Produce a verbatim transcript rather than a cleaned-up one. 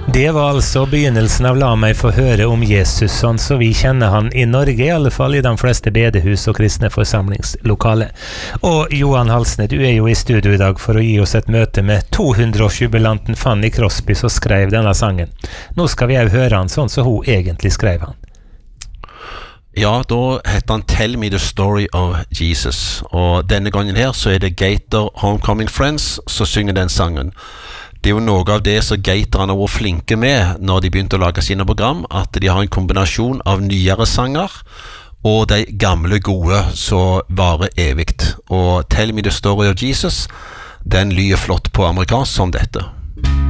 Det var altså begynnelsen av La meg få høre om Jesus, sånn så vi kjenner han i Norge, i alle fall i de fleste bedehus og kristne forsamlingslokale. Og Johan Halsne, du er jo i studio i dag for å gi oss et møte med to hundre årsjubilanten Fanny Crosby som skrev denne sangen. Nå skal vi jo høre han sånn så hun egentlig skrev han. Ja, da heter han Tell Me the Story of Jesus, og denne gangen her så er det Gator Homecoming Friends som synger den sangen. Det er jo noe av det som Gaterne har vært flinke med når de begynte å lage sine program, at de har en kombinasjon av nyere sanger og de gamle gode som varer evigt. Og Tell Me the Story of Jesus, den lyder flott på amerikansk som dette.